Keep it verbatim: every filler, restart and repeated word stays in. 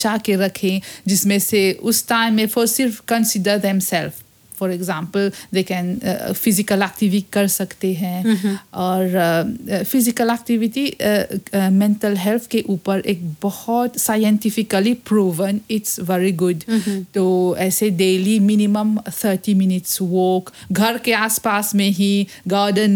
बचा के रखें, जिसमें से उस टाइम में वो सिर्फ consider themselves. For example they can physical activity कर सकते हैं, और फिजिकल एक्टिविटी मेंटल हेल्थ के ऊपर एक बहुत scientifically proven, it's very good. तो ऐसे daily minimum thirty minutes walk, घर के आसपास में ही गार्डन